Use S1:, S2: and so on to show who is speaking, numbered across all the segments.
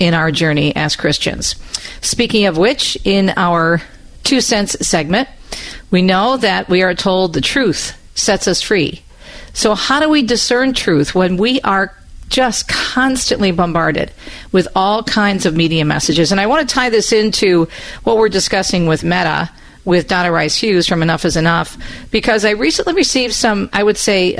S1: in our journey as Christians. Speaking of which, in our 2 cents segment, we know that we are told the truth sets us free. So how do we discern truth when we are just constantly bombarded with all kinds of media messages? And I want to tie this into what we're discussing with Meta, with Donna Rice Hughes from Enough is Enough, because I recently received some, I would say,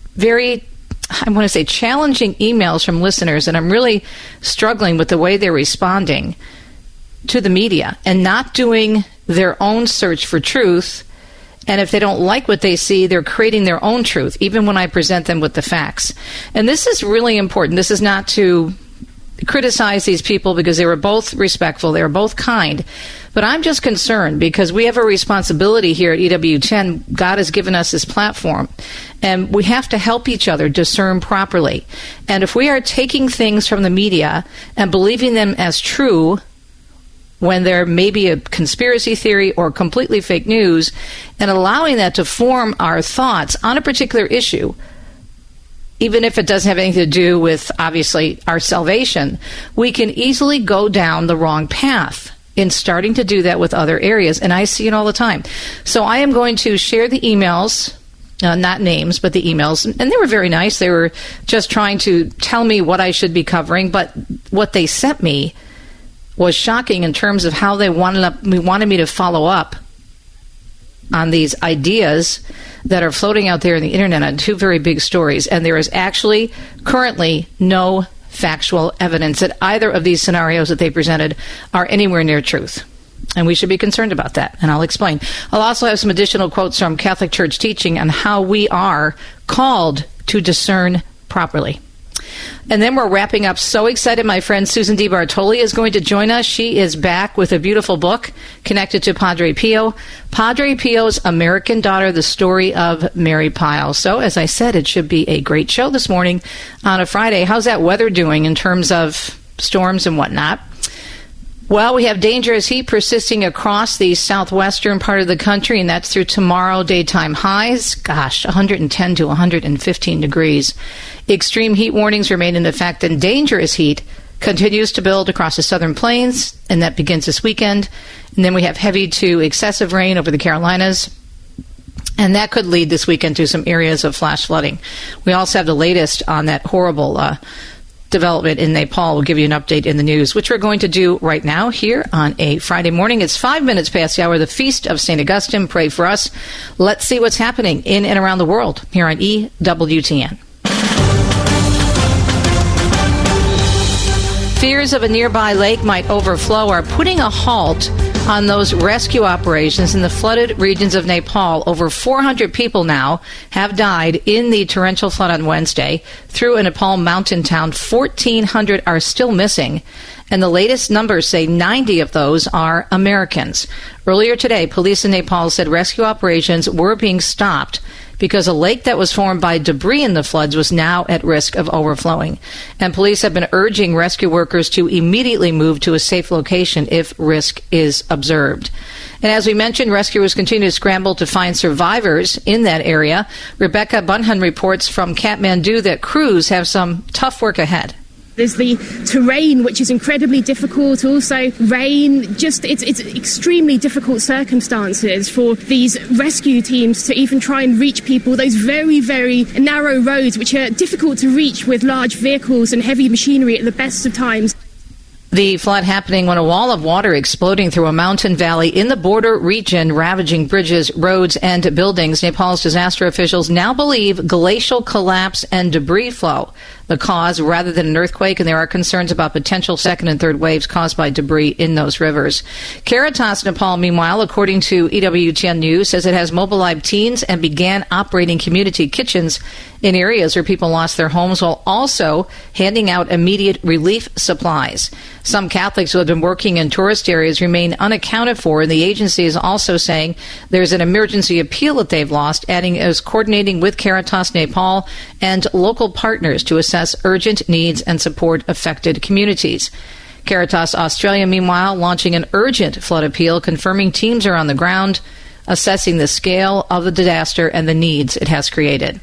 S1: challenging emails from listeners, and I'm really struggling with the way they're responding to the media and not doing their own search for truth. And if they don't like what they see, they're creating their own truth, even when I present them with the facts. And this is really important. This is not to criticize these people, because they were both respectful. They were both kind. But I'm just concerned because we have a responsibility here at EWTN. God has given us this platform, and we have to help each other discern properly. And if we are taking things from the media and believing them as true when there may be a conspiracy theory or completely fake news, and allowing that to form our thoughts on a particular issue, even if it doesn't have anything to do with, obviously, our salvation, we can easily go down the wrong path in starting to do that with other areas. And I see it all the time. So I am going to share the emails, not names, but the emails. And they were very nice. They were just trying to tell me what I should be covering. But what they sent me was shocking in terms of how they wanted me to follow up on these ideas that are floating out there in the internet on 2 very big stories. And there is actually currently no factual evidence that either of these scenarios that they presented are anywhere near truth. And we should be concerned about that. And I'll explain. I'll also have some additional quotes from Catholic Church teaching on how we are called to discern properly. And then we're wrapping up. So excited. My friend Susan DiBartoli is going to join us. She is back with a beautiful book connected to Padre Pio. Padre Pio's American Daughter, the story of Mary Pyle. So, as I said, it should be a great show this morning on a Friday. How's that weather doing in terms of storms and whatnot? Well, we have dangerous heat persisting across the southwestern part of the country, and that's through tomorrow. Daytime highs, 110 to 115 degrees. Extreme heat warnings remain in effect, and dangerous heat continues to build across the southern plains, and that begins this weekend. And then we have heavy to excessive rain over the Carolinas, and that could lead this weekend to some areas of flash flooding. We also have the latest on that horrible development in Nepal. We'll give you an update in the news, which we're going to do right now here on a Friday morning. It's 5 minutes past the hour, the Feast of St. Augustine. Pray for us. Let's see what's happening in and around the world here on EWTN. Fears of a nearby lake might overflow are putting a halt on those rescue operations in the flooded regions of Nepal. Over 400 people now have died in the torrential flood on Wednesday through a Nepal mountain town. 1,400 are still missing, and the latest numbers say 90 of those are Americans. Earlier today, police in Nepal said rescue operations were being stopped because a lake that was formed by debris in the floods was now at risk of overflowing. And police have been urging rescue workers to immediately move to a safe location if risk is observed. And as we mentioned, rescuers continue to scramble to find survivors in that area. Rebecca Bunhan reports from Kathmandu that crews have some tough work ahead.
S2: There's the terrain, which is incredibly difficult. Also, rain, it's extremely difficult circumstances for these rescue teams to even try and reach people. Those very, very narrow roads, which are difficult to reach with large vehicles and heavy machinery at the best of times.
S1: The flood happening when a wall of water exploding through a mountain valley in the border region, ravaging bridges, roads, and buildings. Nepal's disaster officials now believe glacial collapse and debris flow the cause rather than an earthquake, and there are concerns about potential second and third waves caused by debris in those rivers. Caritas Nepal, meanwhile, according to EWTN News, says it has mobilized teams and began operating community kitchens in areas where people lost their homes, while also handing out immediate relief supplies. Some Catholics who have been working in tourist areas remain unaccounted for, and the agency is also saying there's an emergency appeal that they've lost, adding as coordinating with Caritas Nepal and local partners to assess urgent needs and support affected communities. Caritas Australia, meanwhile, launching an urgent flood appeal, confirming teams are on the ground, assessing the scale of the disaster and the needs it has created.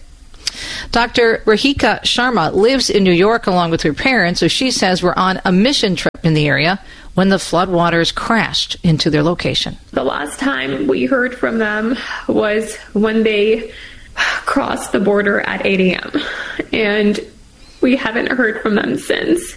S1: Dr. Rahika Sharma lives in New York along with her parents, so she says we're on a mission trip in the area when the floodwaters crashed into their location.
S3: The last time we heard from them was when they crossed the border at 8 a.m. and we haven't heard from them since.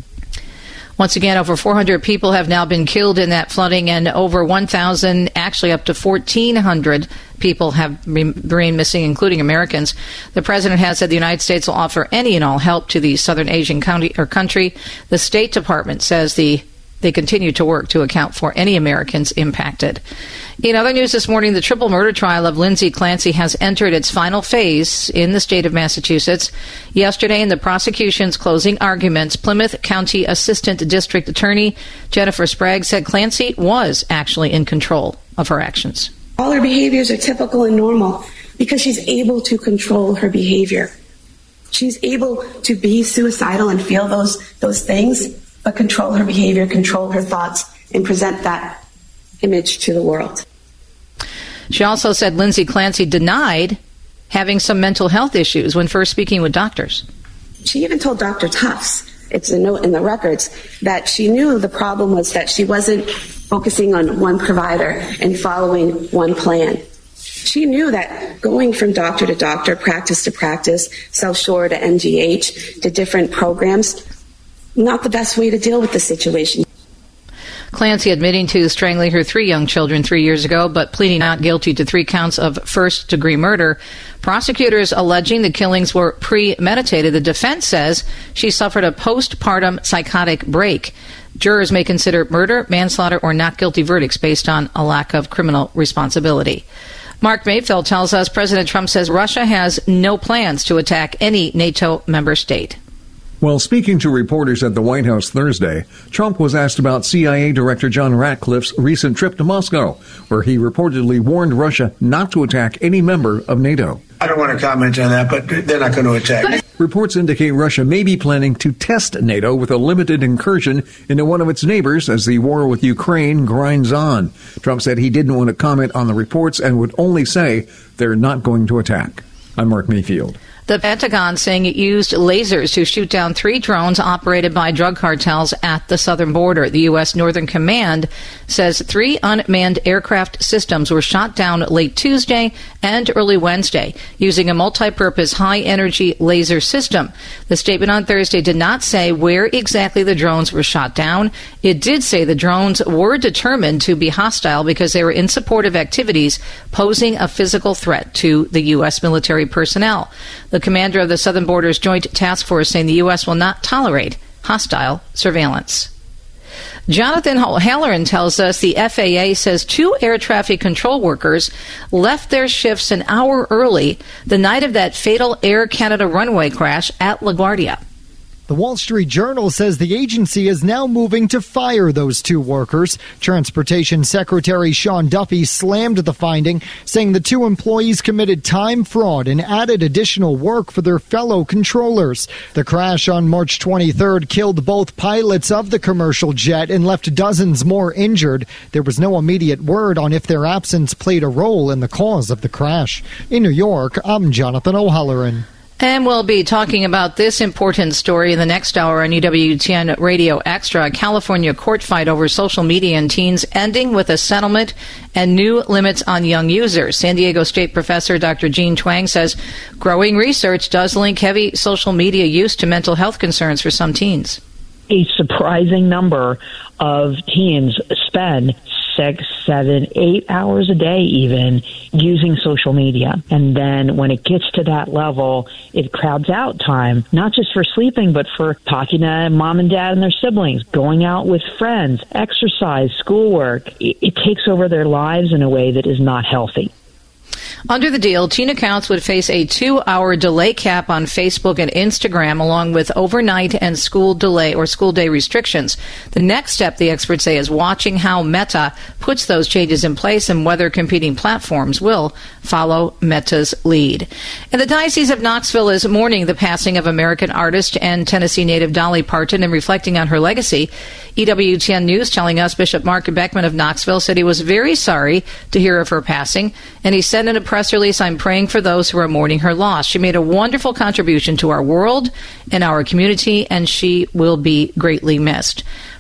S1: Once again, over 400 people have now been killed in that flooding, and over 1,000, actually up to 1,400 people have remained missing, including Americans. The president has said the United States will offer any and all help to the Southern Asian country. The State Department says they continue to work to account for any Americans impacted. In other news this morning, the triple murder trial of Lindsay Clancy has entered its final phase in the state of Massachusetts. Yesterday, in the prosecution's closing arguments, Plymouth County Assistant District Attorney Jennifer Sprague said Clancy was actually in control of her actions.
S4: All her behaviors are typical and normal because she's able to control her behavior. She's able to be suicidal and feel those things, but control her behavior, control her thoughts, and present that image to the world.
S1: She also said Lindsay Clancy denied having some mental health issues when first speaking with doctors.
S4: She even told Dr. Tufts, it's a note in the records, that she knew the problem was that she wasn't focusing on one provider and following one plan. She knew that going from doctor to doctor, practice to practice, South Shore to MGH, to different programs, not the best way to deal with the situation.
S1: Clancy admitting to strangling her 3 young children 3 years ago, but pleading not guilty to 3 counts of first-degree murder. Prosecutors alleging the killings were premeditated. The defense says she suffered a postpartum psychotic break. Jurors may consider murder, manslaughter, or not guilty verdicts based on a lack of criminal responsibility. Mark Mayfield tells us President Trump says Russia has no plans to attack any NATO member state.
S5: While speaking to reporters at the White House Thursday, Trump was asked about CIA Director John Ratcliffe's recent trip to Moscow, where he reportedly warned Russia not to attack any member of NATO.
S6: I don't want to comment on that, but they're not going to attack.
S5: Reports indicate Russia may be planning to test NATO with a limited incursion into one of its neighbors as the war with Ukraine grinds on. Trump said he didn't want to comment on the reports and would only say they're not going to attack. I'm Mark Mayfield.
S1: The Pentagon saying it used lasers to shoot down 3 drones operated by drug cartels at the southern border. The U.S. Northern Command says 3 unmanned aircraft systems were shot down late Tuesday and early Wednesday using a multi-purpose high-energy laser system. The statement on Thursday did not say where exactly the drones were shot down. It did say the drones were determined to be hostile because they were in support of activities posing a physical threat to the U.S. military personnel. The commander of the Southern Border's Joint Task Force saying the U.S. will not tolerate hostile surveillance. Jonathan Halloran tells us the FAA says 2 air traffic control workers left their shifts an hour early the night of that fatal Air Canada runway crash at LaGuardia.
S7: The Wall Street Journal says the agency is now moving to fire those 2 workers. Transportation Secretary Sean Duffy slammed the finding, saying the 2 employees committed time fraud and added additional work for their fellow controllers. The crash on March 23rd killed both pilots of the commercial jet and left dozens more injured. There was no immediate word on if their absence played a role in the cause of the crash. In New York, I'm Jonathan O'Halloran.
S1: And we'll be talking about this important story in the next hour on EWTN Radio Extra. A California court fight over social media and teens ending with a settlement and new limits on young users. San Diego State professor Dr. Jean Twang says growing research does link heavy social media use to mental health concerns for some teens.
S8: A surprising number of teens spend 6, 7, 8 hours a day even using social media. And then when it gets to that level, it crowds out time, not just for sleeping, but for talking to mom and dad and their siblings, going out with friends, exercise, schoolwork. It takes over their lives in a way that is not healthy.
S1: Under the deal, teen accounts would face a 2-hour delay cap on Facebook and Instagram, along with overnight and school delay or school day restrictions. The next step, the experts say, is watching how Meta puts those changes in place and whether competing platforms will follow Meta's lead. And the Diocese of Knoxville is mourning the passing of American artist and Tennessee native Dolly Parton and reflecting on her legacy. EWTN News telling us Bishop Mark Beckman of Knoxville said he was very sorry to hear of her passing, and he said in a press release, "I'm praying for those who are mourning her loss. She made a wonderful contribution to our world and our community, and she will be greatly missed."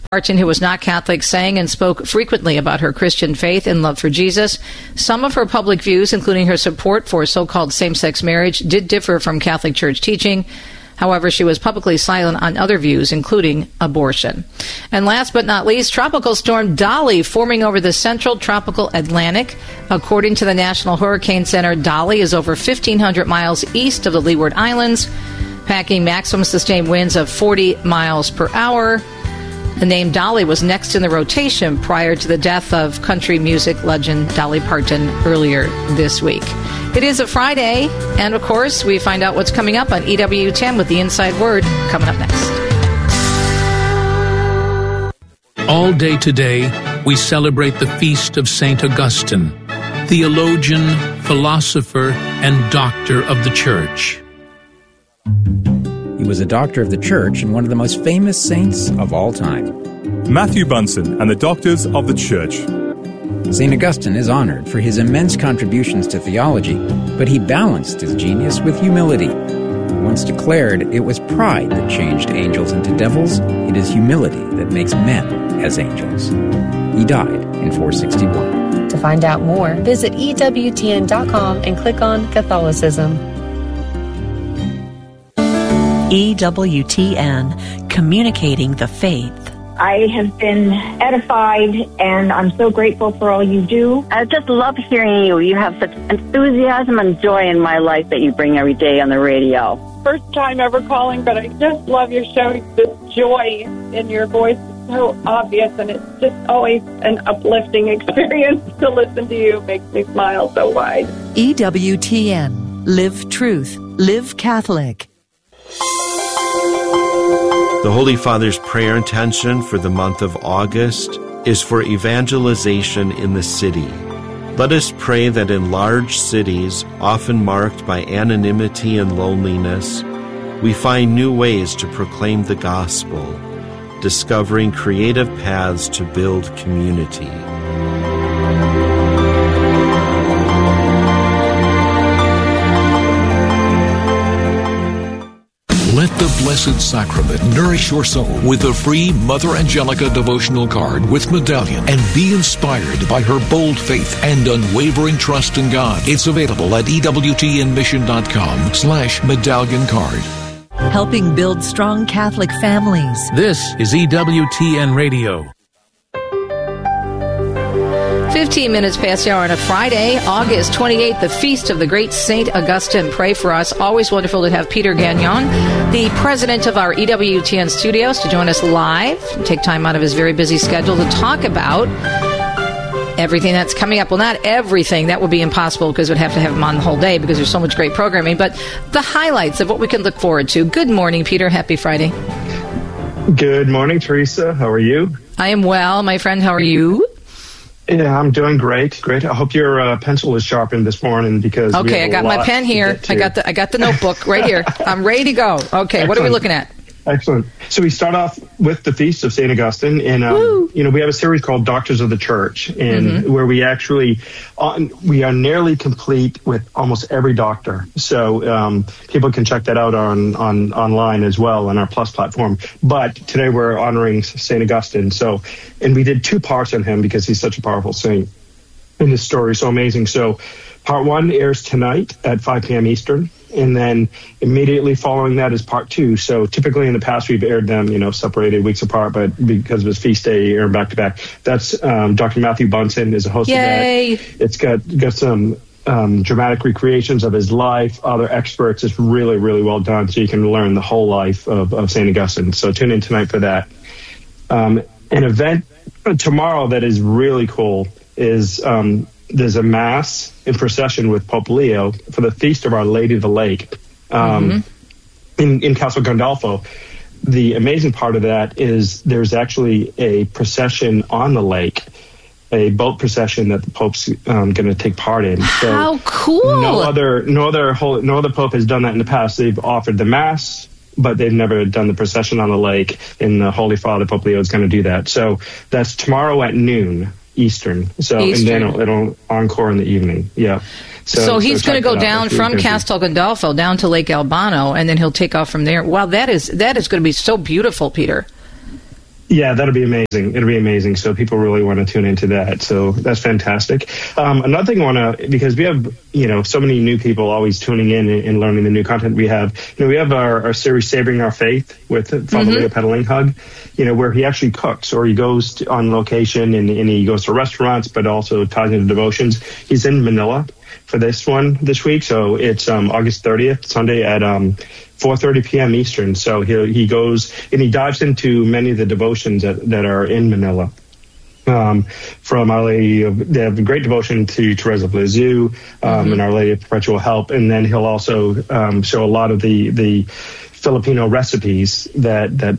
S1: Martin, who was not Catholic, sang and spoke frequently about her Christian faith and love for Jesus. Some of her public views, including her support for so-called same-sex marriage, did differ from Catholic Church teaching. However, she was publicly silent on other views, including abortion. And last but not least, Tropical Storm Dolly forming over the central tropical Atlantic. According to the National Hurricane Center, Dolly is over 1,500 miles east of the Leeward Islands, packing maximum sustained winds of 40 miles per hour. The name Dolly was next in the rotation prior to the death of country music legend Dolly Parton earlier this week. It is a Friday, and of course, we find out what's coming up on EWTN with the Inside Word coming up next.
S9: All day today, we celebrate the feast of St. Augustine, theologian, philosopher, and doctor of the Church.
S10: He was a doctor of the Church and one of the most famous saints of all time.
S11: Matthew Bunson and the Doctors of the Church.
S10: St. Augustine is honored for his immense contributions to theology, but he balanced his genius with humility. He once declared, "It was pride that changed angels into devils. It is humility that makes men as angels." He died in 461.
S12: To find out more, visit EWTN.com and click on Catholicism.
S13: EWTN, communicating the faith.
S14: I have been edified, and I'm so grateful for all you do.
S15: I just love hearing you. You have such enthusiasm and joy in my life that you bring every day on the radio.
S16: First time ever calling, but I just love your show. The joy in your voice is so obvious, and it's just always an uplifting experience to listen to you. It makes me smile so wide.
S13: EWTN, live truth, live Catholic.
S17: The Holy Father's prayer intention for the month of August is for evangelization in the city. Let us pray that in large cities, often marked by anonymity and loneliness, we find new ways to proclaim the gospel, discovering creative paths to build community.
S9: Let the Blessed Sacrament nourish your soul with the free Mother Angelica devotional card with medallion, and be inspired by her bold faith and unwavering trust in God. It's available at EWTNmission.com/medallion card.
S13: Helping build strong Catholic families.
S9: This is EWTN Radio.
S1: 15 minutes past the hour on a Friday, August 28th, the feast of the great St. Augustine. Pray for us. Always wonderful to have Peter Gagnon, the president of our EWTN studios, to join us live, take time out of his very busy schedule to talk about everything that's coming up. Well, not everything. That would be impossible because we'd have to have him on the whole day because there's so much great programming. But the highlights of what we can look forward to. Good morning, Peter. Happy Friday.
S18: Good morning, Teresa. How are you?
S1: I am well, my friend. How are you?
S18: Yeah, I'm doing great. Great. I hope your pencil is sharpened this morning because
S1: okay, I got my pen here. I got the notebook right here. I'm ready to go. Okay, excellent. What are we looking at?
S18: Excellent. So we start off with the Feast of St. Augustine, and we have a series called Doctors of the Church, and where we actually we are nearly complete with almost every doctor. So people can check that out on online as well on our Plus platform. But today we're honoring St. Augustine. So, and we did 2 parts on him because he's such a powerful saint, and his story is so amazing. So, part 1 airs tonight at 5 p.m. Eastern. And then immediately following that is part 2. So typically in the past we've aired them, separated weeks apart, but because of his feast day, air back to back. That's Dr. Matthew Bunson is a host
S1: Yay.
S18: of that. It's got some dramatic recreations of his life, other experts. It's really, really well done. So you can learn the whole life of St. Augustine. So tune in tonight for that. An event tomorrow that is really cool is there's a mass in procession with Pope Leo for the Feast of Our Lady of the Lake in Castel Gandolfo. The amazing part of that is there's actually a procession on the lake, a boat procession that the Pope's going to take part in. So
S1: how cool!
S18: No other Pope has done that in the past. They've offered the mass, but they've never done the procession on the lake, and the Holy Father, Pope Leo, is going to do that. So that's tomorrow at noon. Eastern. And then it'll encore in the evening. Yeah.
S1: So he's going to go down from Castel Gandolfo down to Lake Albano, and then he'll take off from there. Wow, that is going to be so beautiful, Peter.
S18: Yeah, that'll be amazing. It'll be amazing. So people really want to tune into that. So that's fantastic. Another thing I want to, because we have, so many new people always tuning in and learning the new content we have. We have our series Savoring Our Faith with Father Leo Pedalinghug, where he actually cooks, or he goes on location and he goes to restaurants, but also ties into devotions. He's in Manila for this one this week. So it's August 30th, Sunday at 4:30 p.m. Eastern. So he goes and he dives into many of the devotions that are in Manila. From Our Lady, they have a great devotion to Teresa of Lisieux and Our Lady of Perpetual Help. And then he'll also show a lot of the Filipino recipes that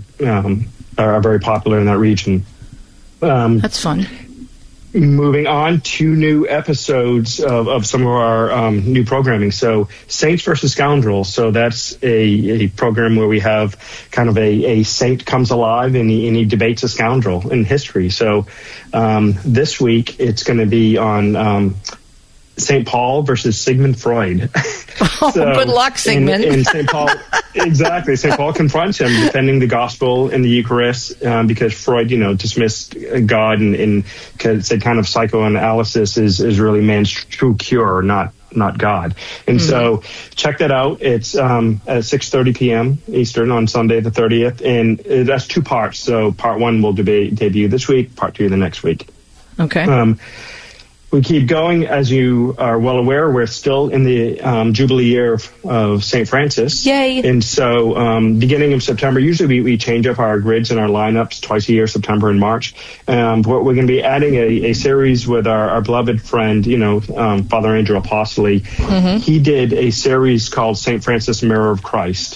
S18: are very popular in that region.
S1: That's fun.
S18: Moving on to new episodes of some of our new programming. So Saints versus Scoundrels. So that's a program where we have kind of a saint comes alive and he debates a scoundrel in history. So this week it's going to be on St. Paul versus Sigmund Freud.
S1: Good luck, Sigmund.
S18: And St. Paul, exactly. St. Paul confronts him defending the gospel and the Eucharist because Freud, dismissed God and said kind of psychoanalysis is really man's true cure, not God. And so check that out. It's at 6:30 p.m. Eastern on Sunday the 30th. And that's 2 parts. So part 1 will debut this week, part 2 the next week.
S1: Okay.
S18: We keep going. As you are well aware, we're still in the Jubilee year of St. Francis.
S1: Yay.
S18: And so beginning of September, usually we change up our grids and our lineups twice a year, September and March. But we're going to be adding a series with our beloved friend, Father Andrew Apostoli. He did a series called St. Francis Mirror of Christ.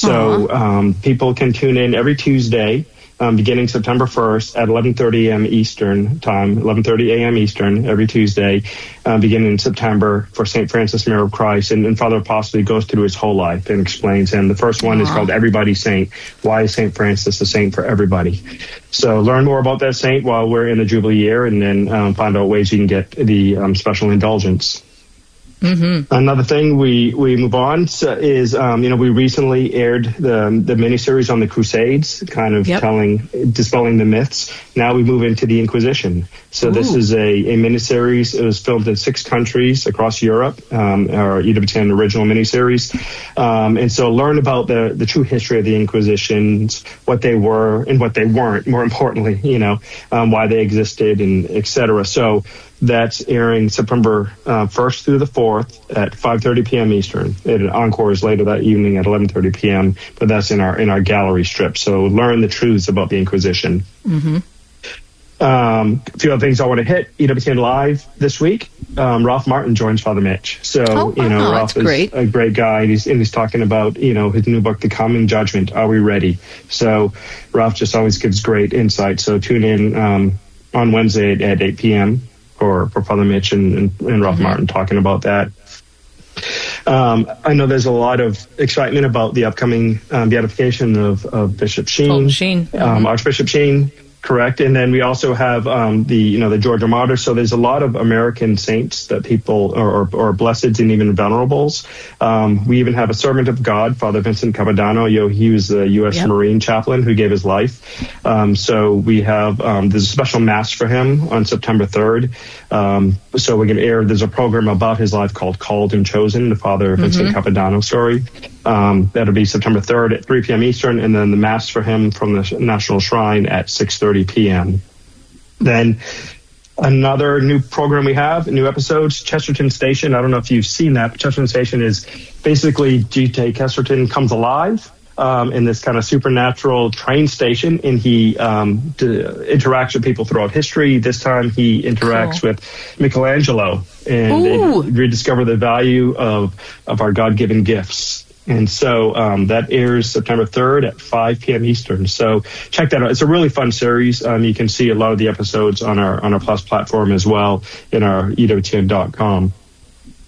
S18: So people can tune in every Tuesday. Beginning September 1st at 11:30 a.m. Eastern time, 11:30 a.m. Eastern every Tuesday, beginning in September for St. Francis Mirror of Christ. And Father Apostoli goes through his whole life and explains him. The first one is called Everybody's Saint. Why is St. Francis a saint for everybody? So learn more about that saint while we're in the Jubilee year, and then find out ways you can get the special indulgence. Another thing we move on is we recently aired the miniseries on the Crusades, kind of dispelling the myths. Now we move into the Inquisition. So this is a miniseries. It was filmed in 6 countries across Europe, our EWTN original miniseries. And so learn about the true history of the Inquisitions, what they were and what they weren't, more importantly, why they existed and et cetera. So that's airing September 1st through the 4th at 5:30 p.m. Eastern. It encores later that evening at 11:30 p.m. But that's in our gallery strip. So learn the truths about the Inquisition. A few other things I want to hit. EWTN Live this week. Ralph Martin joins Father Mitch. So Ralph is a great guy. And he's talking about his new book, The Coming Judgment. Are we ready? So Ralph just always gives great insight. So tune in on Wednesday at 8 p.m. for Father Mitch and Ralph Martin talking about that. I know there's a lot of excitement about the upcoming beatification of Bishop Sheen. Archbishop Sheen. Correct. And then we also have the Georgia Martyrs. So there's a lot of American saints that people or blesseds and even venerables. We even have a servant of God, Father Vincent Capodanno. He was the U.S. Marine chaplain who gave his life. So we have there's a special mass for him on September 3rd. So we're going to air. There's a program about his life called Called and Chosen, the Father Vincent Capodanno story. That'll be September 3rd at 3 p.m. Eastern, and then the Mass for him from the National Shrine at 6:30 p.m. Then another new program we have, new episodes, Chesterton Station. I don't know if you've seen that, but Chesterton Station is basically G.K. Chesterton comes alive in this kind of supernatural train station, and he interacts with people throughout history. This time he interacts with Michelangelo, and they rediscover the value of our God-given gifts. And so that airs September 3rd at 5 p.m. Eastern. So check that out. It's a really fun series. You can see a lot of the episodes on our Plus platform as well in our EWTN.com.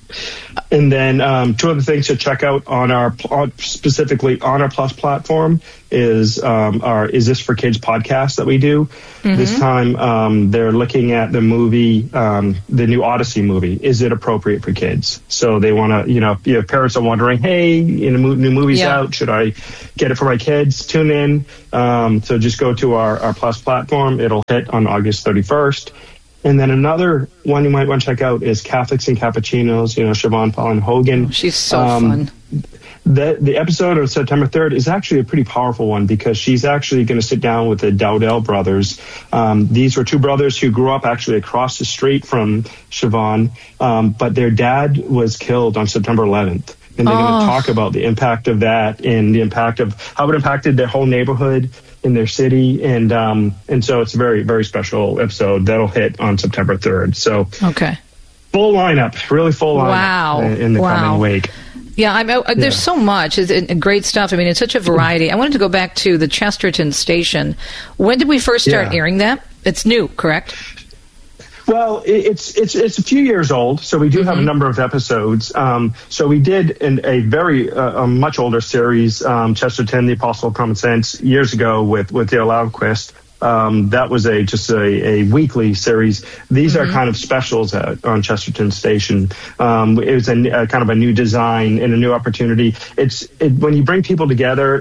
S18: And then two other things to check out specifically on our Plus platform is our Is This for Kids podcast that we do. Mm-hmm. This time they're looking at the movie, the new Odyssey movie. Is it appropriate for kids? So they want to, if parents are wondering, hey, new movie's out, should I get it for my kids? Tune in. So just go to our Plus platform. It'll hit on August 31st. And then another one you might want to check out is Catholics and Cappuccinos, Siobhan Paulin Hogan.
S1: She's so fun.
S18: The episode of September 3rd is actually a pretty powerful one because she's actually going to sit down with the Dowdell brothers. These were two brothers who grew up actually across the street from Siobhan, but their dad was killed on September 11th. And they're going to talk about the impact of that and the impact of how it impacted their whole neighborhood in their city. And so it's a very, very special episode that'll hit on September 3rd. So full lineup, really full lineup in the coming week.
S1: Yeah, there's so much. It's great stuff. I mean, it's such a variety. I wanted to go back to the Chesterton station. When did we first start airing that? It's new, correct?
S18: Well, it's a few years old, so we do have a number of episodes. So we did in a very much older series, Chesterton, the Apostle of Common Sense, years ago with Dale Alquist. That was just a weekly series. These are kind of specials on Chesterton Station. It was a kind of a new design and a new opportunity. When you bring people together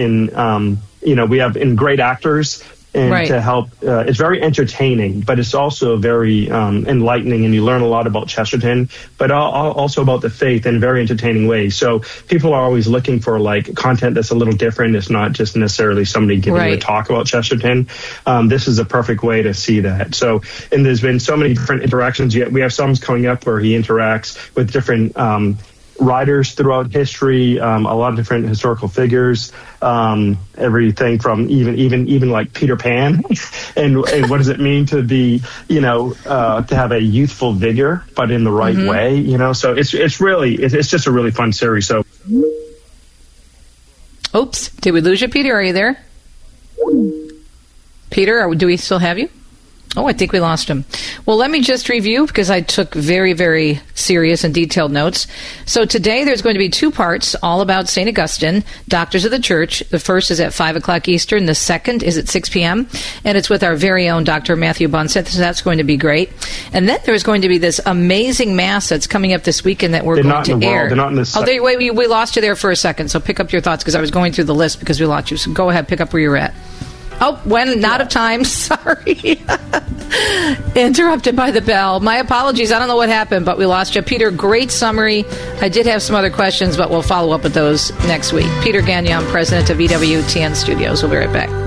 S18: we have great actors. And to help, it's very entertaining, but it's also very enlightening, and you learn a lot about Chesterton, but also about the faith in a very entertaining way. So people are always looking for content that's a little different. It's not just necessarily somebody giving you a talk about Chesterton. This is a perfect way to see that. So, and there's been so many different interactions. We have some coming up where he interacts with different writers throughout history, a lot of different historical figures, everything from even like Peter Pan and what does it mean to be, to have a youthful vigor, but in the right way, so it's just a really fun series. So,
S1: oops, did we lose you, Peter? Are you there? Peter, do we still have you? Oh, I think we lost him. Well, let me just review because I took very, very serious and detailed notes. So today there's going to be two parts all about St. Augustine, Doctors of the Church. The first is at 5 o'clock Eastern. The second is at 6 p.m. And it's with our very own Dr. Matthew Bunseth. So that's going to be great. And then there's going to be this amazing Mass that's coming up this weekend that we're going to air.
S18: They're not in this.
S1: We lost you there for a second. So pick up your thoughts because I was going through the list because we lost you. So go ahead, pick up where you're at. Oh, out of time. Sorry. Interrupted by the bell. My apologies. I don't know what happened, but we lost you. Peter, great summary. I did have some other questions, but we'll follow up with those next week. Peter Gagnon, president of EWTN Studios. We'll be right back.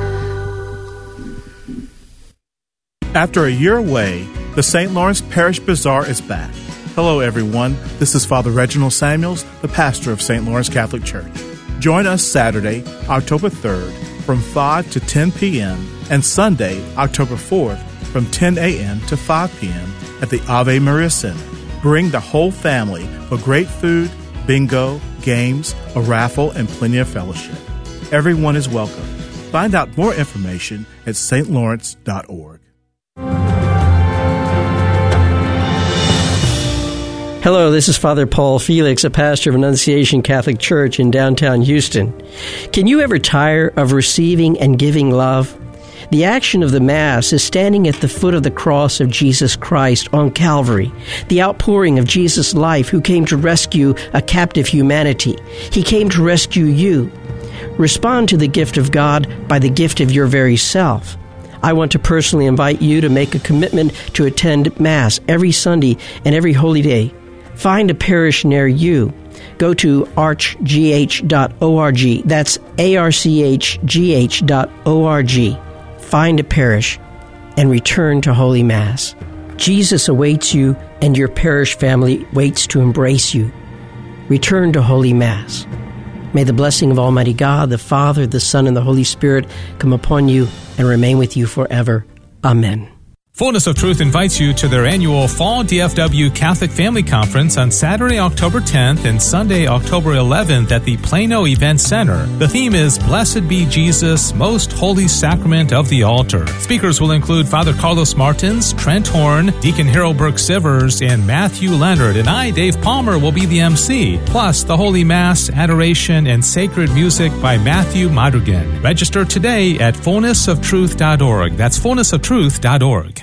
S19: After a year away, the St. Lawrence Parish Bazaar is back. Hello, everyone. This is Father Reginald Samuels, the pastor of St. Lawrence Catholic Church. Join us Saturday, October 3rd, from 5 to 10 p.m. and Sunday, October 4th, from 10 a.m. to 5 p.m. at the Ave Maria Center. Bring the whole family for great food, bingo, games, a raffle, and plenty of fellowship. Everyone is welcome. Find out more information at stlawrence.org.
S20: Hello, this is Father Paul Felix, a pastor of Annunciation Catholic Church in downtown Houston. Can you ever tire of receiving and giving love? The action of the Mass is standing at the foot of the cross of Jesus Christ on Calvary, the outpouring of Jesus' life who came to rescue a captive humanity. He came to rescue you. Respond to the gift of God by the gift of your very self. I want to personally invite you to make a commitment to attend Mass every Sunday and every Holy Day. Find a parish near you. Go to archgh.org. That's archgh.org. Find a parish and return to Holy Mass. Jesus awaits you, and your parish family waits to embrace you. Return to Holy Mass. May the blessing of Almighty God, the Father, the Son, and the Holy Spirit come upon you and remain with you forever. Amen.
S21: Fullness of Truth invites you to their annual Fall DFW Catholic Family Conference on Saturday, October 10th and Sunday, October 11th at the Plano Event Center. The theme is Blessed be Jesus, Most Holy Sacrament of the Altar. Speakers will include Father Carlos Martins, Trent Horn, Deacon Harold Burke-Sivers, and Matthew Leonard. And I, Dave Palmer, will be the MC. Plus, the Holy Mass, adoration, and sacred music by Matthew Madrigan. Register today at fullnessoftruth.org. That's fullnessoftruth.org.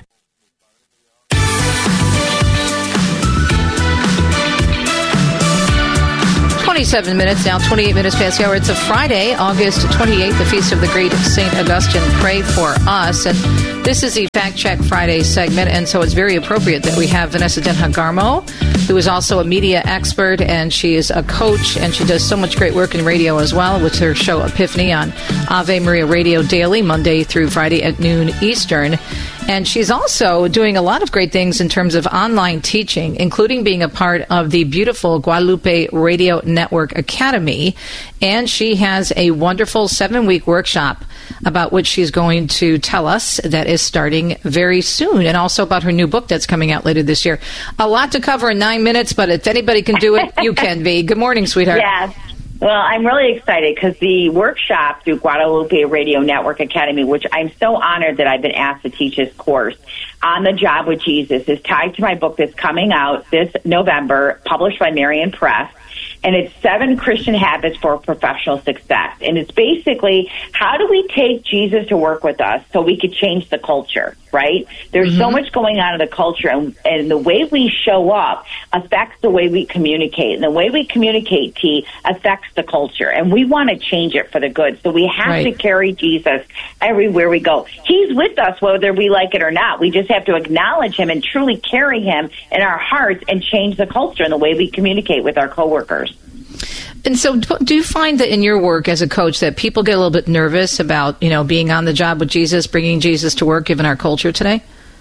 S1: 27 minutes now, 28 minutes past the hour. It's a Friday, August 28th, the feast of the great St. Augustine. Pray for us. And this is the Fact Check Friday segment, and so it's very appropriate that we have Vanessa Denha-Garmo, who is also a media expert, and she is a coach, and she does so much great work in radio as well with her show Epiphany on Ave Maria Radio Daily, Monday through Friday at noon Eastern. And she's also doing a lot of great things in terms of online teaching, including being a part of the beautiful Guadalupe Radio Network Academy. And she has a wonderful 7-week workshop about which she's going to tell us that is starting very soon, and also about her new book that's coming out later this year. A lot to cover in 9 minutes, but if anybody can do it, you can be. Good morning, sweetheart.
S15: Yes. Well, I'm really excited because the workshop through Guadalupe Radio Network Academy, which I'm so honored that I've been asked to teach this course, On the Job with Jesus, is tied to my book that's coming out this November, published by Marian Press. And it's 7 Christian Habits for Professional Success. And it's basically, how do we take Jesus to work with us so we could change the culture, right? There's so much going on in the culture, and the way we show up affects the way we communicate. And the way we communicate, T, affects the culture. And we want to change it for the good. So we have to carry Jesus everywhere we go. He's with us whether we like it or not. We just have to acknowledge him and truly carry him in our hearts and change the culture and the way we communicate with our coworkers.
S1: And so do you find that in your work as a coach that people get a little bit nervous about, being on the job with Jesus, bringing Jesus to work, given our culture today?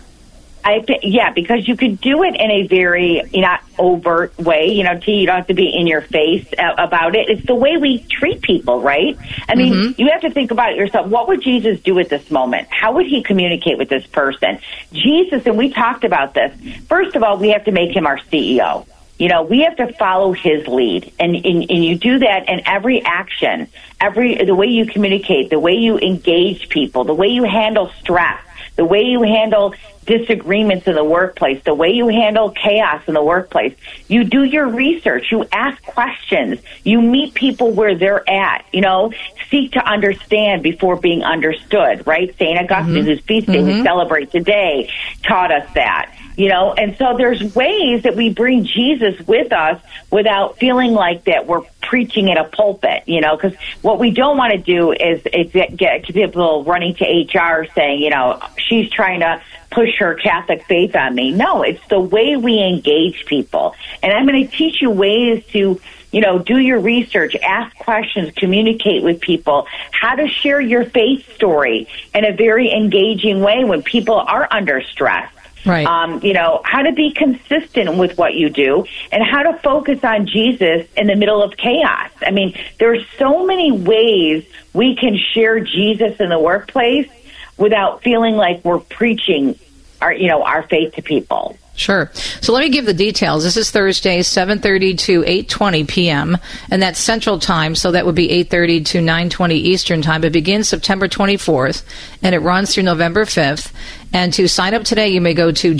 S15: Yeah, because you could do it in a very not overt way. You don't have to be in your face about it. It's the way we treat people, right? I mean, you have to think about it yourself. What would Jesus do at this moment? How would he communicate with this person? Jesus, and we talked about this. First of all, we have to make him our CEO. We have to follow his lead, and you do that in every action, the way you communicate, the way you engage people, the way you handle stress, the way you handle disagreements in the workplace, the way you handle chaos in the workplace. You do your research, you ask questions, you meet people where they're at, seek to understand before being understood, right? St. Augustine, whose feast day we celebrate today, taught us that. And so there's ways that we bring Jesus with us without feeling like that we're preaching in a pulpit, because what we don't want to do is get people running to HR saying, she's trying to push her Catholic faith on me. No, it's the way we engage people. And I'm going to teach you ways to do your research, ask questions, communicate with people, how to share your faith story in a very engaging way when people are under stress. Right. How to be consistent with what you do and how to focus on Jesus in the middle of chaos. I mean, there's so many ways we can share Jesus in the workplace without feeling like we're preaching our faith to people.
S1: Sure. So let me give the details. This is Thursday, 7:30 to 8:20 p.m., and that's Central Time, so that would be 8:30 to 9:20 Eastern Time. It begins September 24th, and it runs through November 5th. And to sign up today, you may go to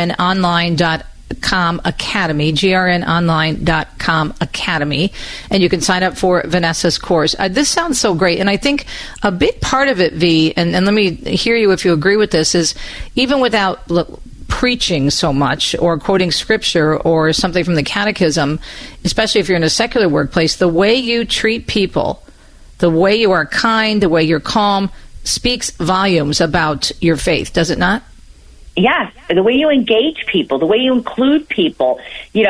S1: grnonline.com Academy, grnonline.com Academy, and you can sign up for Vanessa's course. This sounds so great, and I think a big part of it, V, and let me hear you if you agree with this, is even without preaching so much or quoting scripture or something from the catechism, especially if you're in a secular workplace, the way you treat people, the way you are kind, the way you're calm, speaks volumes about your faith, does it not?
S15: Yes, the way you engage people, the way you include people,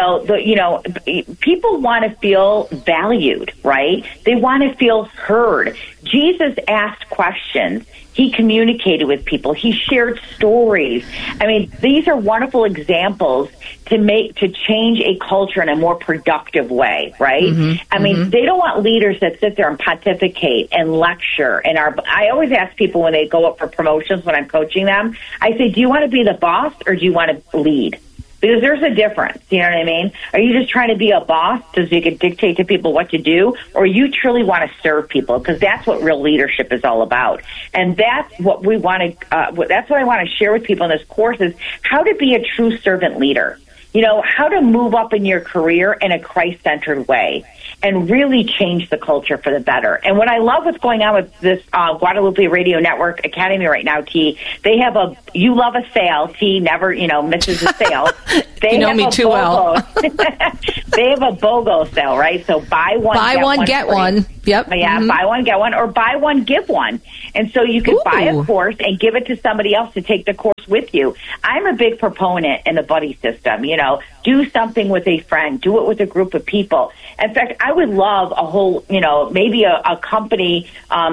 S15: people want to feel valued, right? They want to feel heard. Jesus asked questions. He communicated with people. He shared stories. I mean, these are wonderful examples to change a culture in a more productive way, right? I mean, they don't want leaders that sit there and pontificate and lecture. I always ask people when they go up for promotions when I'm coaching them, I say, do you want to be the boss or do you want to lead? Because there's a difference, you know what I mean? Are you just trying to be a boss so you can dictate to people what to do? Or you truly want to serve people? Because that's what real leadership is all about. And that's what we want to, that's what I want to share with people in this course is how to be a true servant leader. You know, how to move up in your career in a Christ-centered way and really change the culture for the better. And what I love what's going on with this Guadalupe Radio Network Academy right now, T, they have you love a sale. T never, misses a sale. They
S1: you know me too well.
S15: They have a BOGO sale, right? So buy one, get one.
S1: Yep.
S15: Yeah, buy one, get one, or buy one, give one. And so you can buy a course and give it to somebody else to take the course with you. I'm a big proponent in the buddy system. Do something with a friend. Do it with a group of people. In fact, I would love a whole, maybe a company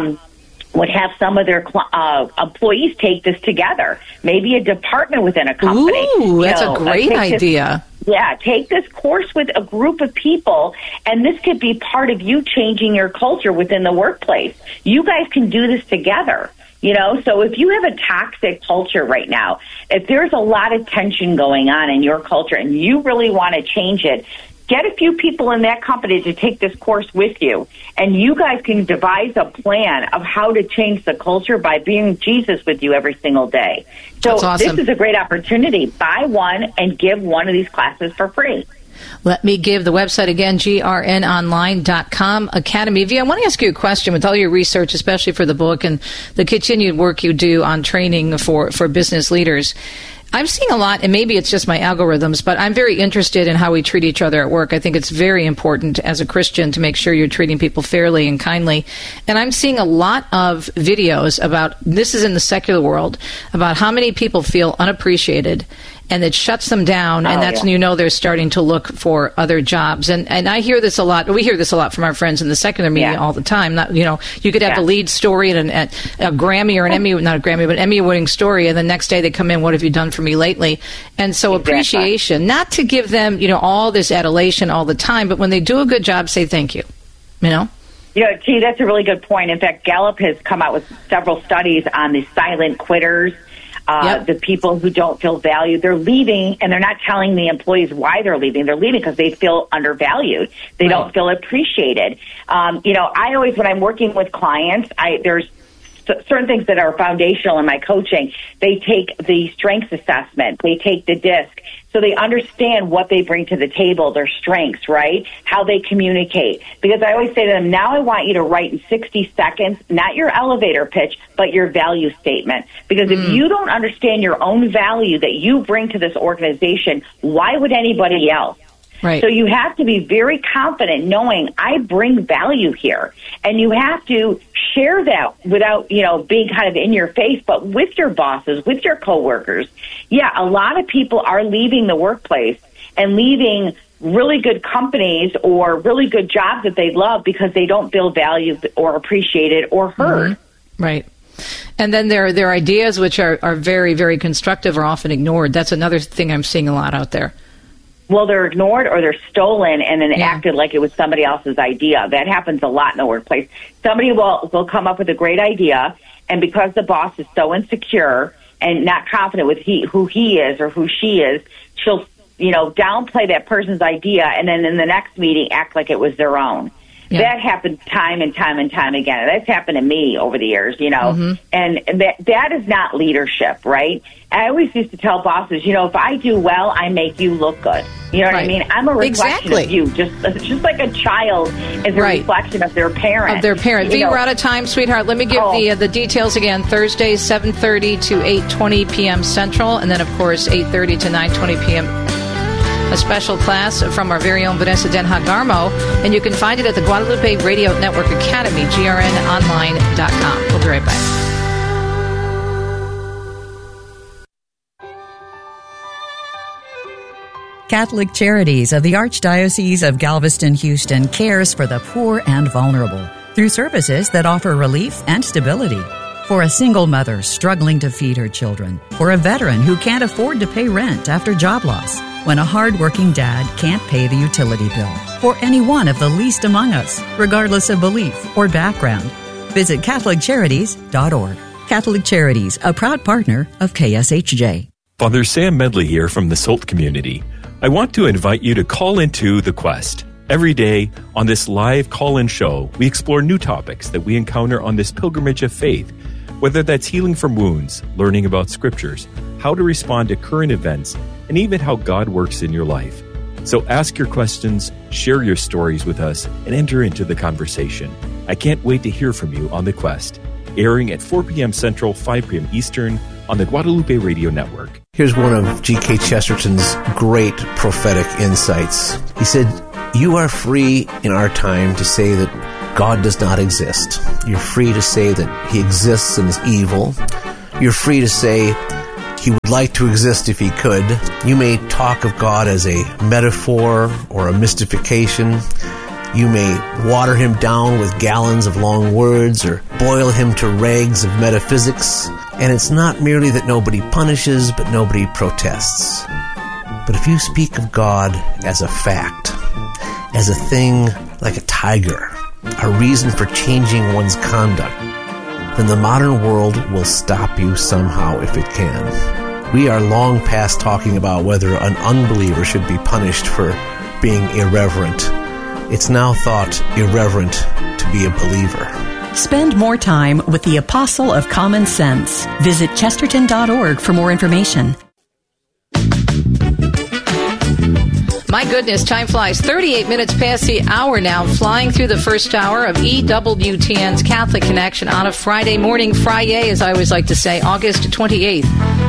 S15: would have some of their employees take this together. Maybe a department within a company.
S1: Ooh, that's a great idea.
S15: Take this course with a group of people, and this could be part of you changing your culture within the workplace. You guys can do this together. So if you have a toxic culture right now, if there's a lot of tension going on in your culture and you really want to change it, get a few people in that company to take this course with you, and you guys can devise a plan of how to change the culture by being Jesus with you every single day. So
S1: That's awesome.
S15: This is a great opportunity. Buy one and give one of these classes for free.
S1: Let me give the website again, grnonline.com Academy. V, I want to ask you a question with all your research, especially for the book and the continued work you do on training for business leaders. I'm seeing a lot, and maybe it's just my algorithms, but I'm very interested in how we treat each other at work. I think it's very important as a Christian to make sure you're treating people fairly and kindly. And I'm seeing a lot of videos about, this is in the secular world, about how many people feel unappreciated, and it shuts them down, and that's when they're starting to look for other jobs. And I hear this a lot. We hear this a lot from our friends in the secular media all the time. Not, you could have a lead story and a Grammy or an Emmy, not a Grammy, but Emmy-winning story, and the next day they come in, what have you done for me lately? And so appreciation, not to give them, all this adulation all the time, but when they do a good job, say thank you,
S15: T, that's a really good point. In fact, Gallup has come out with several studies on the silent quitters. The people who don't feel valued, they're leaving, and they're not telling the employees why they're leaving. They're leaving because they feel undervalued. They don't feel appreciated. I always, when I'm working with clients, there's certain things that are foundational in my coaching. They take the strengths assessment. They take the DISC. So they understand what they bring to the table, their strengths, right? How they communicate. Because I always say to them, now I want you to write in 60 seconds, not your elevator pitch, but your value statement. Because if you don't understand your own value that you bring to this organization, why would anybody else?
S1: Right.
S15: So you have to be very confident knowing I bring value here. And you have to share that without, being kind of in your face, but with your bosses, with your coworkers. Yeah, a lot of people are leaving the workplace and leaving really good companies or really good jobs that they love because they don't feel valued or appreciated or heard.
S1: Right. And then their ideas, which are very, very constructive, are often ignored. That's another thing I'm seeing a lot out there.
S15: Well, they're ignored or they're stolen and then acted like it was somebody else's idea. That happens a lot in the workplace. Somebody will come up with a great idea, and because the boss is so insecure and not confident with who he is or who she is, she'll, downplay that person's idea and then in the next meeting act like it was their own. Yeah. That happens time and time and time again. That's happened to me over the years, and that is not leadership, right? I always used to tell bosses, if I do well, I make you look good. You know what I mean? I'm a reflection of you, just like a child is a reflection of their parent.
S1: V, we're out of time, sweetheart. Let me give the details again. Thursdays, 7:30 to 8:20 p.m. Central, and then, of course, 8:30 to 9:20 p.m. A special class from our very own Vanessa Denha Garmo, and you can find it at the Guadalupe Radio Network Academy, grnonline.com. We'll be right back.
S2: Catholic Charities of the Archdiocese of Galveston-Houston cares for the poor and vulnerable through services that offer relief and stability. For a single mother struggling to feed her children. For a veteran who can't afford to pay rent after job loss. When a hard-working dad can't pay the utility bill. For any one of the least among us, regardless of belief or background. Visit CatholicCharities.org. Catholic Charities, a proud partner of KSHJ.
S3: Father Sam Medley here from the SOLT community. I want to invite you to call into The Quest. Every day on this live call-in show, we explore new topics that we encounter on this pilgrimage of faith, whether that's healing from wounds, learning about scriptures, how to respond to current events, and even how God works in your life. So ask your questions, share your stories with us, and enter into the conversation. I can't wait to hear from you on The Quest, airing at 4 p.m. Central, 5 p.m. Eastern on the Guadalupe Radio Network.
S22: Here's one of G.K. Chesterton's great prophetic insights. He said, "You are free in our time to say that God does not exist. You're free to say that he exists and is evil. You're free to say he would like to exist if he could. You may talk of God as a metaphor or a mystification. You may water him down with gallons of long words or boil him to rags of metaphysics. And it's not merely that nobody punishes, but nobody protests. But if you speak of God as a fact, as a thing like a tiger, a reason for changing one's conduct, then the modern world will stop you somehow if it can. We are long past talking about whether an unbeliever should be punished for being irreverent. It's now thought irreverent to be a believer.
S13: Spend more time with the Apostle of Common Sense. Visit Chesterton.org for more information.
S1: My goodness, time flies. 38 minutes past the hour now, flying through the first hour of EWTN's Catholic Connection on a Friday morning. Friday, as I always like to say, August 28th,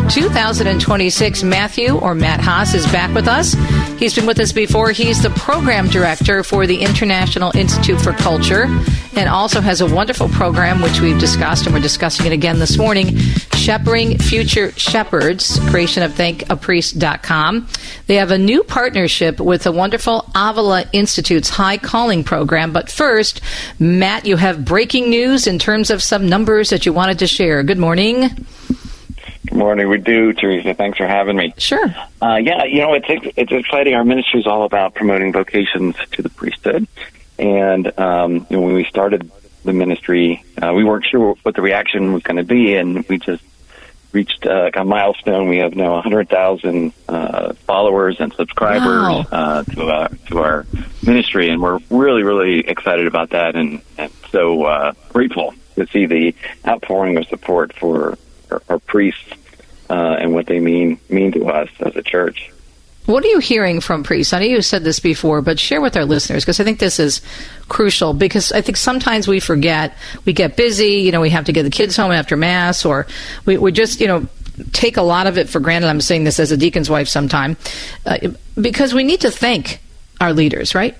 S1: 2026. Matthew, or Matt Haas, is back with us. He's been with us before. He's the program director for the International Institute for Culture and also has a wonderful program, which we've discussed, and we're discussing it again this morning, Shepherding Future Shepherds, creation of thankapriest.com. They have a new partnership with the wonderful Avila Institute's High Calling program. But first, Matt, you have breaking news in terms of some numbers that you wanted to share. Good morning.
S23: Good morning. We do, Teresa. Thanks for having me.
S1: Sure.
S23: Yeah, it's exciting. Our ministry is all about promoting vocations to the priesthood. And when we started the ministry, we weren't sure what the reaction was going to be, and we just reached a milestone. We have now 100,000 followers and subscribers to our ministry, and we're really, really excited about that, and so grateful to see the outpouring of support for our priests and what they mean to us as a church.
S1: What are you hearing from priests? I know you said this before, but share with our listeners, because I think this is crucial, because I think sometimes we forget, we get busy, we have to get the kids home after Mass, or we just, take a lot of it for granted. I'm saying this as a deacon's wife sometime, because we need to thank our leaders, right?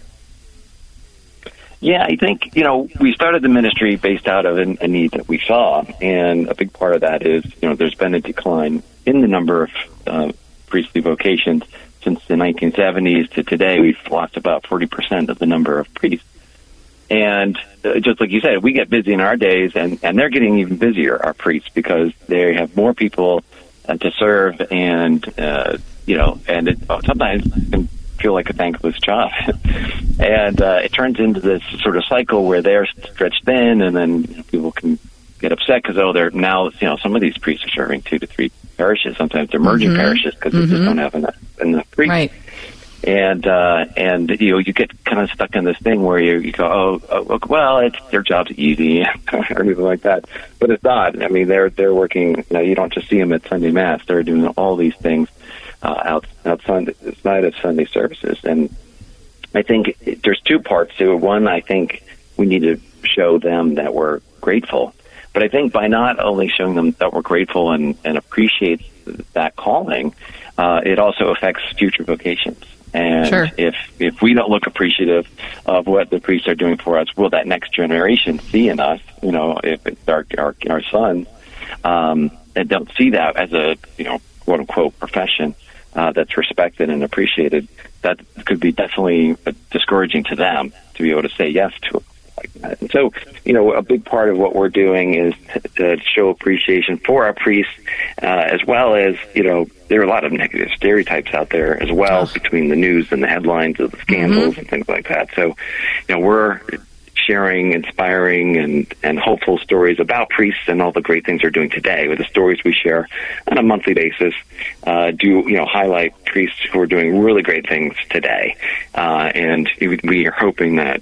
S23: Yeah, I think, we started the ministry based out of a need that we saw, and a big part of that is, there's been a decline in the number of priestly vocations. Since the 1970s to today, we've lost about 40% of the number of priests. And just like you said, we get busy in our days, and they're getting even busier, our priests, because they have more people to serve, and, and it sometimes can feel like a thankless job. And it turns into this sort of cycle where they're stretched thin, and then people can get upset because, they're now, some of these priests are serving 2 to 3 parishes. Sometimes they're merging parishes because they just don't have enough priests.
S1: Right.
S23: And you get kind of stuck in this thing where you go, well, it's their job's easy or anything like that. But it's not. I mean, they're working. You don't just see them at Sunday Mass. They're doing all these things outside of Sunday services. And I think there's 2 parts to it. One, I think we need to show them that we're grateful. But I think by not only showing them that we're grateful and appreciate that calling, it also affects future vocations. And
S1: sure.
S23: if we don't look appreciative of what the priests are doing for us, will that next generation see in us, if it's our sons, that don't see that as a, quote unquote profession that's respected and appreciated, that could be definitely discouraging to them to be able to say yes to like So, a big part of what we're doing is to show appreciation for our priests, as well as, there are a lot of negative stereotypes out there as well between the news and the headlines of the scandals and things like that. So, we're sharing inspiring and hopeful stories about priests and all the great things they're doing today. With the stories we share on a monthly basis, highlight priests who are doing really great things today. And we are hoping that,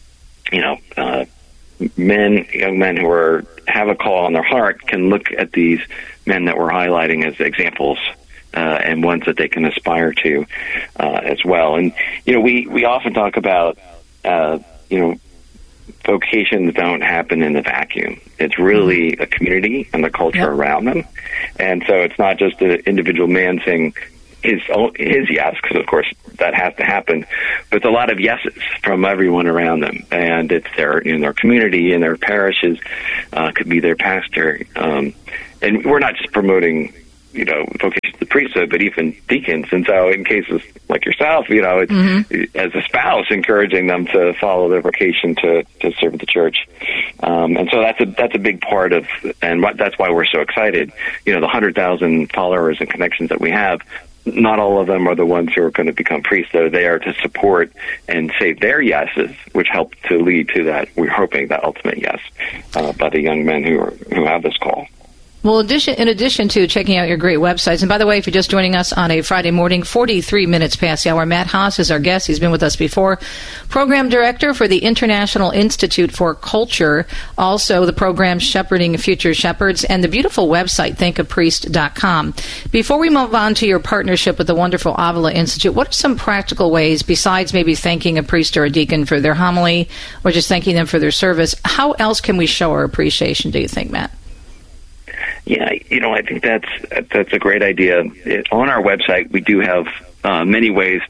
S23: young men who have a call on their heart can look at these men that we're highlighting as examples, and ones that they can aspire to, as well. And, we often talk about, vocations don't happen in a vacuum. It's really a community and the culture around them. And so it's not just an individual man saying his yes, because of course that has to happen, but it's a lot of yeses from everyone around them. And it's their community and their parishes, could be their pastor. And we're not just promoting, vocations to the priesthood, but even deacons. And so in cases like yourself, it's as a spouse, encouraging them to follow their vocation to serve the church. And so that's a big part of, and that's why we're so excited. The 100,000 followers and connections that we have, not all of them are the ones who are going to become priests. They're there to support and say their yeses, which help to lead to that, we're hoping, that ultimate yes, by the young men who have this call.
S1: Well, in addition to checking out your great websites, and by the way, if you're just joining us on a Friday morning, 43 minutes past the hour, Matt Haas is our guest. He's been with us before. Program Director for the International Institute for Culture, also the program Shepherding Future Shepherds, and the beautiful website, thankapriest.com. Before we move on to your partnership with the wonderful Avila Institute, what are some practical ways, besides maybe thanking a priest or a deacon for their homily or just thanking them for their service, how else can we show our appreciation, do you think, Matt?
S23: Yeah, I think that's a great idea. On our website, we do have many ways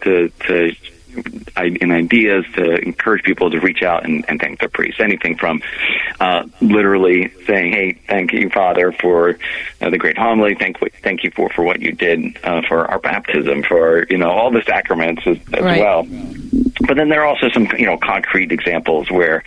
S23: and ideas to encourage people to reach out and thank their priests. Anything from literally saying, "Hey, thank you, Father, for the great homily. Thank you for what you did for our baptism, for all the sacraments as well." But then there are also some concrete examples where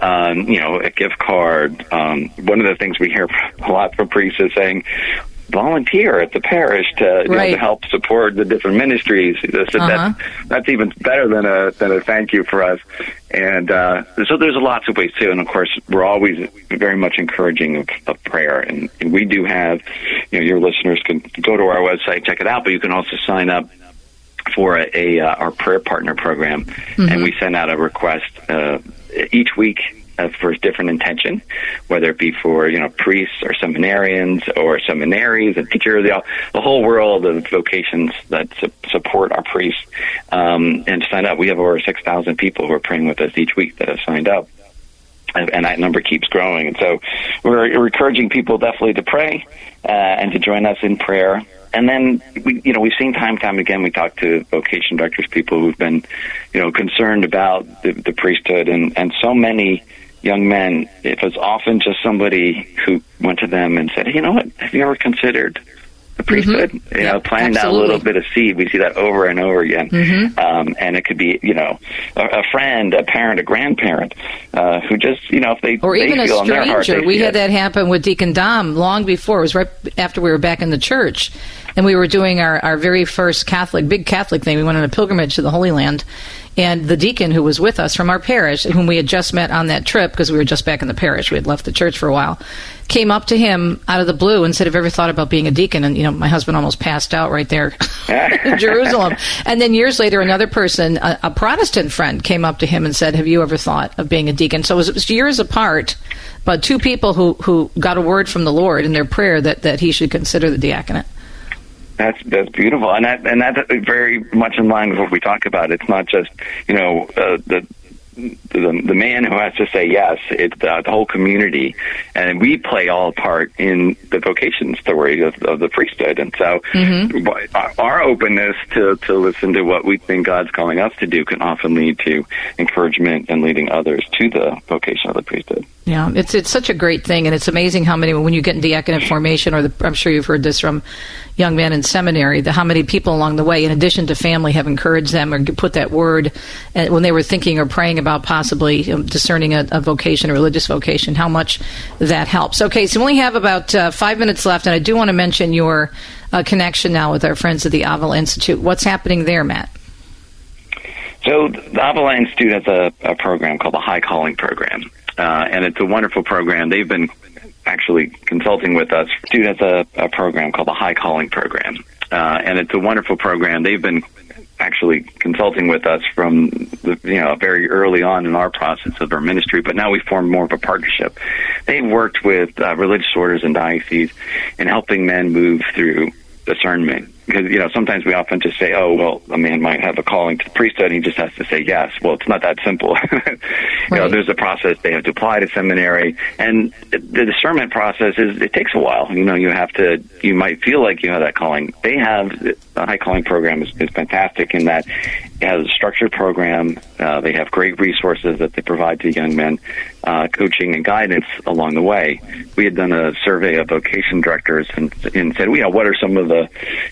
S23: a gift card. One of the things we hear a lot from priests is saying, volunteer at the parish to help support the different ministries. So that's even better than a thank you for us. And so there's lots of ways too. And of course, we're always very much encouraging of prayer. And we do have, your listeners can go to our website, check it out, but you can also sign up for our prayer partner program, and we send out a request each week for a different intention, whether it be for priests or seminarians or seminaries and teachers, the whole world of vocations that support our priests, and to sign up. We have over 6,000 people who are praying with us each week that have signed up, and that number keeps growing. And so we're encouraging people definitely to pray and to join us in prayer. And then we've seen time and time again, we talk to vocation directors, people who've been, concerned about the priesthood, and so many young men, it was often just somebody who went to them and said, "Hey, you know what, have you ever considered the priesthood?" Planting that little bit of seed. We see that over and over again. And it could be, a friend, a parent, a grandparent, who just, if they
S1: or even
S23: feel
S1: a stranger.
S23: in their heart,
S1: We had that happen with Deacon Dom long before. It was right after we were back in the church, and we were doing our very first big Catholic thing. We went on a pilgrimage to the Holy Land. And the deacon who was with us from our parish, whom we had just met on that trip, because we were just back in the parish, we had left the church for a while, came up to him out of the blue and said, "Have you ever thought about being a deacon?" And, my husband almost passed out right there in Jerusalem. And then years later, another person, a Protestant friend, came up to him and said, "Have you ever thought of being a deacon?" So it was years apart, but two people who got a word from the Lord in their prayer that he should consider the diaconate.
S23: That's beautiful, and that's very much in line with what we talk about. It's not just the man who has to say yes. It's the whole community, and we play all a part in the vocation story of the priesthood. And so, our openness to listen to what we think God's calling us to do can often lead to encouragement and leading others to the vocation of the priesthood.
S1: Yeah, it's such a great thing, and it's amazing how many, when you get in diaconate formation, or I'm sure you've heard this from young men in seminary, how many people along the way, in addition to family, have encouraged them or put that word when they were thinking or praying about possibly discerning a vocation, a religious vocation, how much that helps. Okay, so we only have about 5 minutes left, and I do want to mention your connection now with our friends at the Avila Institute. What's happening there, Matt?
S23: So the Avila Institute has a program called the High Calling Program. And it's a wonderful program. They've been actually consulting with us. Students a program called the High Calling Program. And it's a wonderful program. They've been actually consulting with us from very early on in our process of our ministry, but now we formed more of a partnership. They've worked with religious orders and dioceses in helping men move through discernment. Because, sometimes we often just say, oh, well, a man might have a calling to the priesthood, and he just has to say yes. Well, it's not that simple. There's a process. They have to apply to seminary. And the discernment process it takes a while. You might feel like you have that calling. They have, the High Calling Program is fantastic in that it has a structured program. They have great resources that they provide to young men, coaching and guidance along the way. We had done a survey of vocation directors and said, what are some of the